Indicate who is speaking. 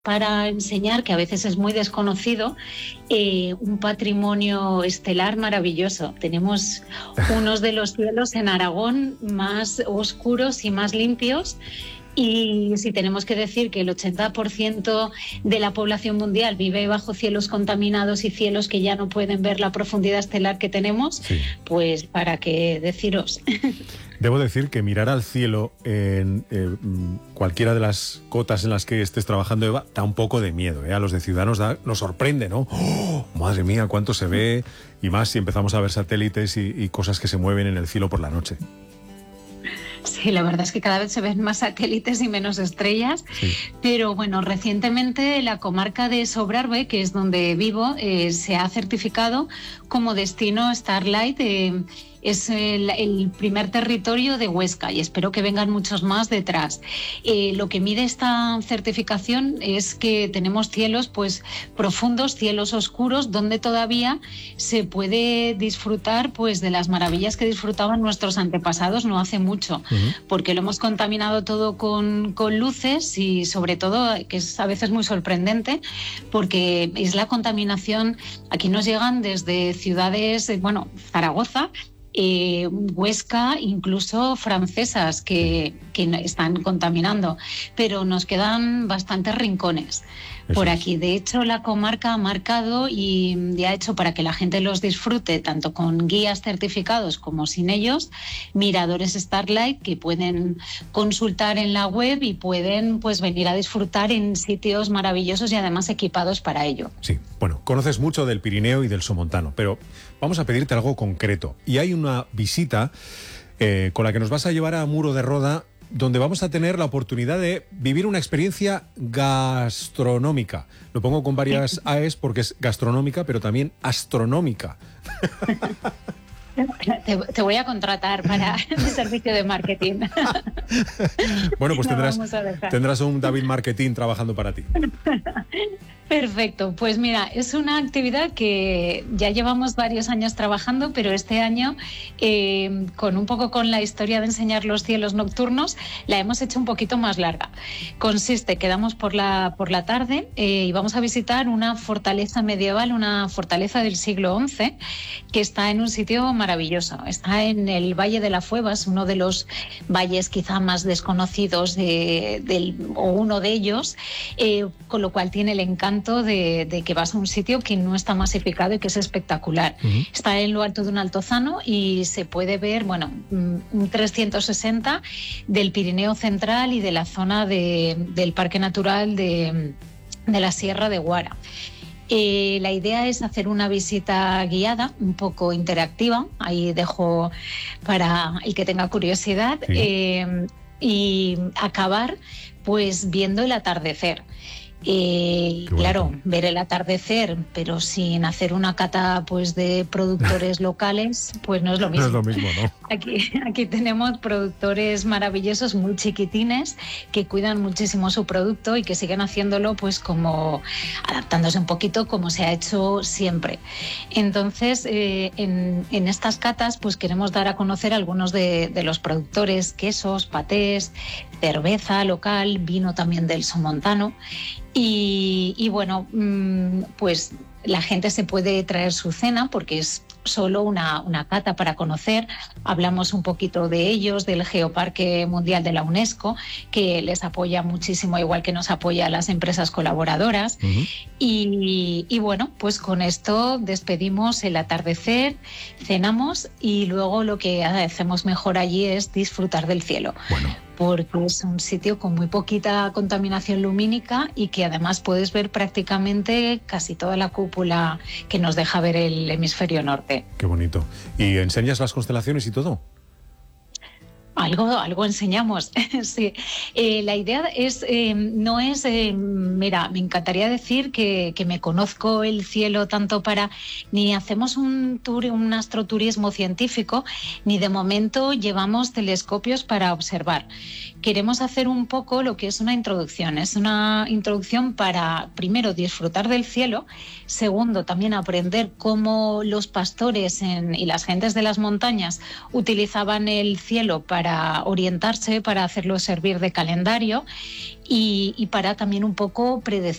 Speaker 1: para enseñar, que a veces es muy desconocido, un patrimonio estelar maravilloso. Tenemos unos de los cielos en Aragón más oscuros y más limpios. Y si tenemos que decir que el 80% de la población mundial vive bajo cielos contaminados y cielos que ya no pueden ver la profundidad estelar que tenemos, sí, pues para qué deciros.
Speaker 2: Debo decir que mirar al cielo en cualquiera de las cotas en las que estés trabajando, Eva, da un poco de miedo, ¿eh? A los de Ciudadanos nos sorprende, ¿no? ¡Oh, madre mía, cuánto se ve! Y más si empezamos a ver satélites y cosas que se mueven en el cielo por la noche.
Speaker 1: Sí, la verdad es que cada vez se ven más satélites y menos estrellas, sí. Pero bueno, recientemente la comarca de Sobrarbe, que es donde vivo, se ha certificado como destino Starlight. Es el primer territorio de Huesca y espero que vengan muchos más detrás. Lo que mide esta certificación es que tenemos cielos pues profundos, cielos oscuros, donde todavía se puede disfrutar pues de las maravillas que disfrutaban nuestros antepasados no hace mucho, porque lo hemos contaminado todo con luces y sobre todo, que es a veces muy sorprendente, porque es la contaminación, aquí nos llegan desde ciudades, bueno, Zaragoza, Huesca, incluso francesas que están contaminando, pero nos quedan bastantes rincones por aquí. De hecho, la comarca ha marcado y ha hecho, para que la gente los disfrute tanto con guías certificados como sin ellos, miradores Starlight que pueden consultar en la web y pueden pues venir a disfrutar en sitios maravillosos y además equipados para ello.
Speaker 2: Sí, bueno, conoces mucho del Pirineo y del Somontano, pero vamos a pedirte algo concreto. Y hay una visita con la que nos vas a llevar a Muro de Roda, donde vamos a tener la oportunidad de vivir una experiencia gastronómica. Lo pongo con varias AES porque es gastronómica, pero también astronómica.
Speaker 1: Te voy a contratar para el servicio de marketing.
Speaker 2: Bueno, pues tendrás un David Marketing trabajando para ti.
Speaker 1: Perfecto, pues mira, es una actividad que ya llevamos varios años trabajando, pero este año, con la historia de enseñar los cielos nocturnos, la hemos hecho un poquito más larga. Quedamos por la tarde y vamos a visitar una fortaleza medieval, una fortaleza del siglo XI, que está en un sitio maravilloso. Está en el Valle de la Fuevas, uno de los valles quizá más desconocidos o uno de ellos, con lo cual tiene el encanto de que vas a un sitio que no está masificado y que es espectacular. Está en lo alto de un altozano y se puede ver, un 360 del Pirineo Central y de la zona del Parque Natural de la Sierra de Guara. La idea es hacer una visita guiada, un poco interactiva, ahí dejo para el que tenga curiosidad, sí. Y acabar pues viendo el atardecer. Claro, ver el atardecer, pero sin hacer una cata pues de productores locales, pues no es lo mismo.
Speaker 2: No es lo mismo, ¿no?
Speaker 1: Aquí tenemos productores maravillosos, muy chiquitines, que cuidan muchísimo su producto y que siguen haciéndolo pues como adaptándose un poquito como se ha hecho siempre. Entonces, en estas catas pues queremos dar a conocer algunos de los productores, quesos, patés, cerveza local, vino también del Somontano. Y bueno, pues la gente se puede traer su cena porque es solo una cata para conocer. Hablamos un poquito de ellos, del Geoparque Mundial de la UNESCO, que les apoya muchísimo, igual que nos apoya a las empresas colaboradoras. Y bueno, pues con esto despedimos el atardecer, cenamos y luego lo que hacemos mejor allí es disfrutar del cielo.
Speaker 2: Bueno.
Speaker 1: Porque es un sitio con muy poquita contaminación lumínica y que además puedes ver prácticamente casi toda la cúpula que nos deja ver el hemisferio norte.
Speaker 2: Qué bonito. ¿Y enseñas las constelaciones y todo?
Speaker 1: Algo enseñamos, sí. La idea es, mira, me encantaría decir que me conozco el cielo tanto ni hacemos un astroturismo científico, ni de momento llevamos telescopios para observar. Queremos hacer un poco lo que es una introducción. Es una introducción para, primero, disfrutar del cielo, segundo, también aprender cómo los pastores y las gentes de las montañas utilizaban el cielo para para orientarse, para hacerlo servir de calendario y para también un poco predecir